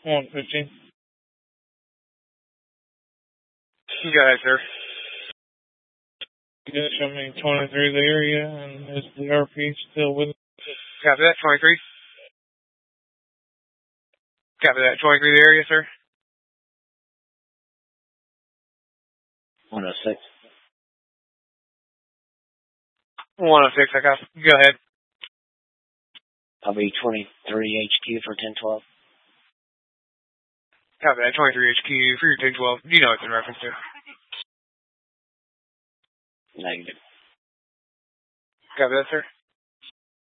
115. Go ahead, sir. You just show me 23 the area, and is the RP still with it? Copy that, 23. Copy that, 23 the area, sir. 106. 106, I got. Go ahead. I'll be 23 HQ for 1012. Copy that, 23 HQ for your 1012. Do you know what it's in reference to? Negative. Copy that, sir.